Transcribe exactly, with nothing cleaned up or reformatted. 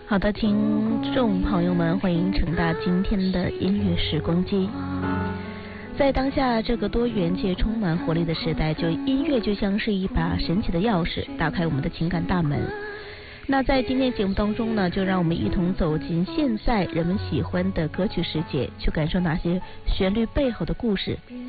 好的，听众朋友们，欢迎乘搭今天的音乐时光机。在当下这个多元且充满活力的时代，就音乐就像是一把神奇的钥匙，打开我们的情感大门。那在今天节目当中呢，就让我们一同走进现在人们喜欢的歌曲世界，去感受那些旋律背后的故事，